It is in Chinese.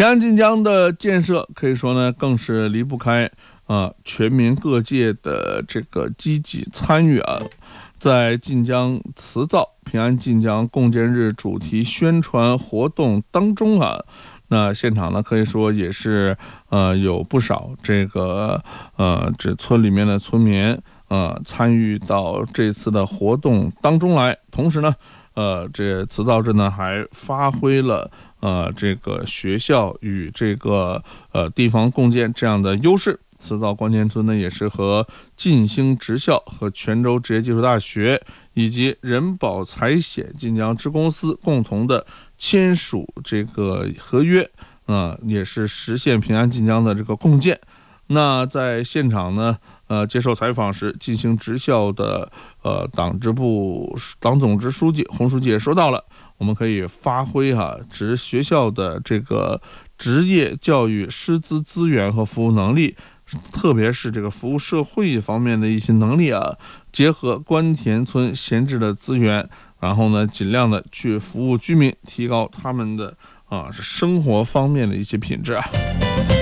平安晋江的建设可以说呢，更是离不开全民各界的这个积极参与啊。在晋江瓷造平安晋江共建日主题宣传活动当中啊，那现场呢可以说也是有不少这个这村里面的村民参与到这次的活动当中来。同时呢这瓷造镇呢还发挥了这个学校与这个地方共建这样的优势。瓷造关键村呢也是和晋兴职校和泉州职业技术大学以及人保财险晋江支公司共同的签署这个合约也是实现平安晋江的这个共建。那在现场呢接受采访时，晋兴职校的党支部党总支书记洪书记也说到了，我们可以发挥职学校的这个职业教育师资资源和服务能力，特别是这个服务社会方面的一些能力结合关田村闲置的资源，然后呢尽量的去服务居民，提高他们的生活方面的一些品质